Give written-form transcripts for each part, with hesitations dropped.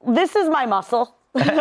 This is my muscle.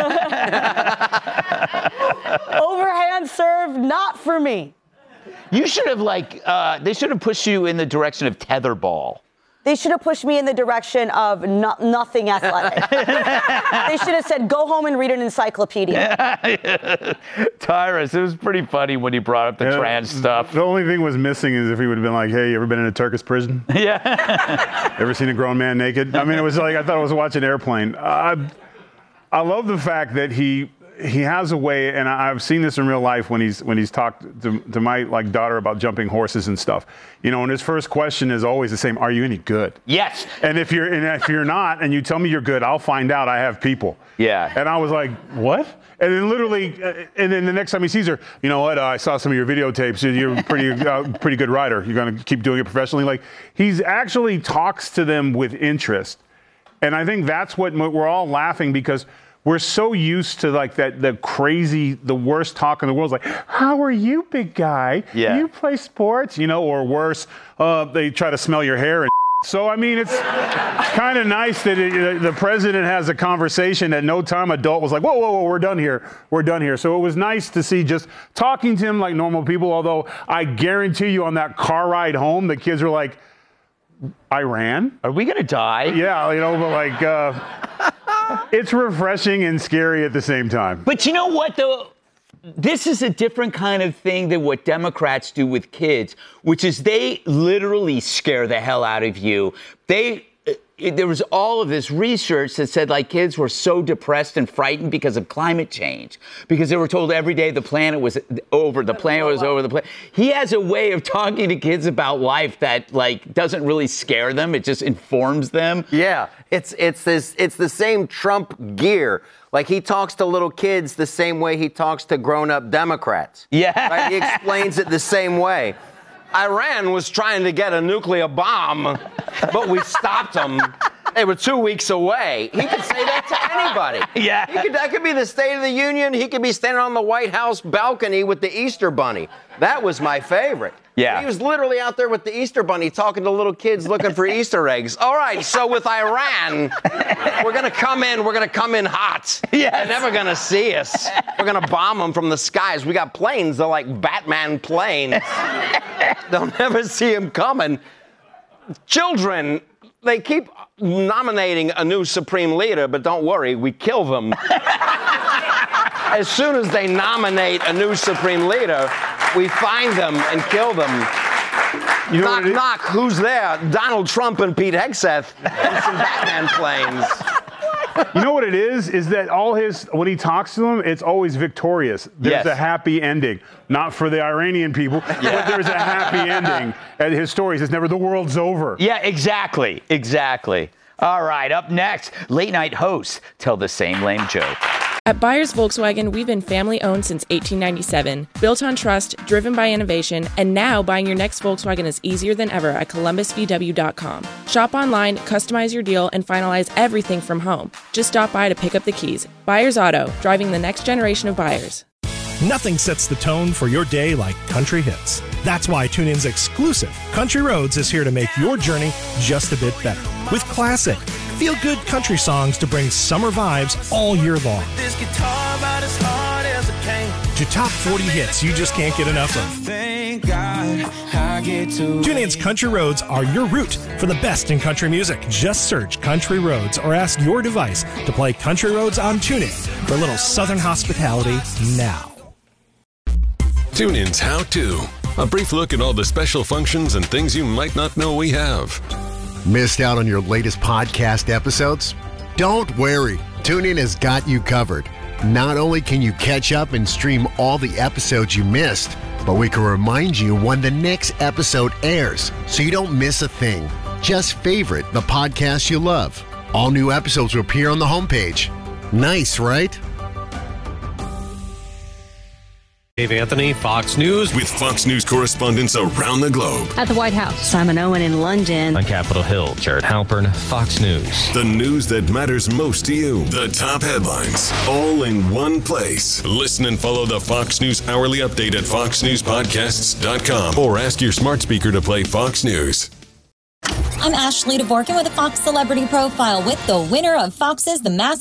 Overhand serve, not for me. You should have, they should have pushed you in the direction of tetherball. They should have pushed me in the direction of nothing athletic. They should have said, go home and read an encyclopedia. Tyrus, it was pretty funny when he brought up the trans stuff. The only thing was missing is if he would have been like, hey, you ever been in a Turkish prison? Yeah. Ever seen a grown man naked? I mean, it was like, I thought I was watching Airplane. I love the fact that he has a way, and I've seen this in real life when he's talked to my daughter about jumping horses and stuff. And his first question is always the same: are you any good? Yes. And if you're not, and you tell me you're good, I'll find out. I have people. Yeah. And I was like, what? And then literally, and then the next time he sees her, you know what? I saw some of your videotapes. You're a pretty good writer. You're going to keep doing it professionally. He's actually talks to them with interest, and I think that's what we're all laughing because we're so used to the worst talk in the world is like, how are you, big guy? Yeah. You play sports, or worse, they try to smell your hair and so, I mean, it's kind of nice that the president has a conversation at no time adult was like, whoa, we're done here. We're done here. So it was nice to see just talking to him like normal people, although I guarantee you on that car ride home, the kids were like, Iran? Are we going to die? Yeah, but it's refreshing and scary at the same time. But you know what, though? This is a different kind of thing than what Democrats do with kids, which is they literally scare the hell out of you. There was all of this research that said kids were so depressed and frightened because of climate change, because they were told every day the planet was over, the planet was over, the planet. He has a way of talking to kids about life that doesn't really scare them. It just informs them. Yeah, it's the same Trump gear. He talks to little kids the same way he talks to grown-up Democrats. Yeah. Right? He explains it the same way. Iran was trying to get a nuclear bomb, but we stopped them. They were 2 weeks away. He could say that to anybody. Yeah. That could be the State of the Union. He could be standing on the White House balcony with the Easter Bunny. That was my favorite. Yeah. He was literally out there with the Easter Bunny talking to little kids looking for Easter eggs. All right, so with Iran, we're going to come in hot. Yes. They're never going to see us. We're going to bomb them from the skies. We got planes. They're like Batman planes. They'll never see them coming. Children, they keep nominating a new supreme leader, but don't worry, we kill them. As soon as they nominate a new supreme leader, we find them and kill them. Knock, knock, who's there? Donald Trump and Pete Hegseth and some Batman planes. You know what it is that when he talks to them, it's always victorious. There's a happy ending. Not for the Iranian people, but there's a happy ending. And his stories, it's never the world's over. Yeah, exactly. All right, up next, late night hosts tell the same lame joke. At Byers Volkswagen, we've been family-owned since 1897, built on trust, driven by innovation, and now buying your next Volkswagen is easier than ever at ColumbusVW.com. Shop online, customize your deal, and finalize everything from home. Just stop by to pick up the keys. Byers Auto, driving the next generation of buyers. Nothing sets the tone for your day like country hits. That's why TuneIn's exclusive Country Roads is here to make your journey just a bit better. With classic, feel-good country songs to bring summer vibes all year long. To top 40 hits you just can't get enough of. TuneIn's Country Roads are your route for the best in country music. Just search Country Roads or ask your device to play Country Roads on TuneIn for a little southern hospitality now. TuneIn's How To. A brief look at all the special functions and things you might not know we have. Missed out on your latest podcast episodes? Don't worry. TuneIn has got you covered. Not only can you catch up and stream all the episodes you missed, but we can remind you when the next episode airs so you don't miss a thing. Just favorite the podcast you love. All new episodes will appear on the homepage. Nice, right? Dave Anthony, Fox News. With Fox News correspondents around the globe. At the White House, Simon Owen in London. On Capitol Hill, Jared Halpern, Fox News. The news that matters most to you. The top headlines, all in one place. Listen and follow the Fox News Hourly Update at foxnewspodcasts.com or ask your smart speaker to play Fox News. I'm Ashley DeVorkin with a Fox Celebrity Profile with the winner of Fox's The Masked